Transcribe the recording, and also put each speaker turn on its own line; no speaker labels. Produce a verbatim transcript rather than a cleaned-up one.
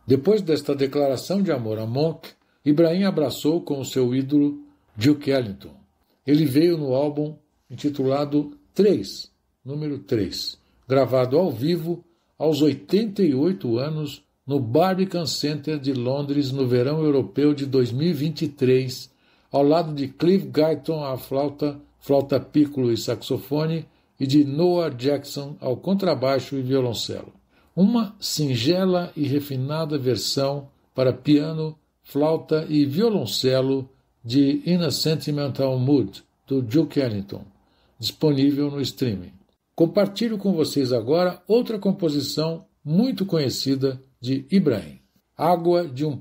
Depois desta declaração de amor a Monk, Ibrahim abraçou com o seu ídolo Duke Ellington. Ele veio no álbum intitulado três, número três, gravado ao vivo aos oitenta e oito anos no Barbican Center de Londres no verão europeu de dois mil e vinte e três, ao lado de Cliff Guyton à flauta, flauta piccolo e saxofone e de Noah Jackson ao contrabaixo e violoncelo. Uma singela e refinada versão para piano, flauta e violoncelo de In a Sentimental Mood, do Duke Ellington, disponível no streaming. Compartilho com vocês agora outra composição muito conhecida de Ibrahim, Água de um